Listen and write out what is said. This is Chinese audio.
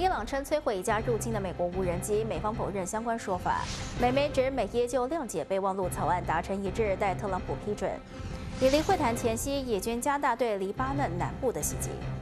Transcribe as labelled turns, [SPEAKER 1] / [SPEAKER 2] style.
[SPEAKER 1] 朗称摧毁一架入侵的美国无人机，美方否认相关说法。美媒指美耶就谅解备忘录草案达成一致，待特朗普批准。以黎会谈前夕，以军加大对黎巴嫩南部的袭击。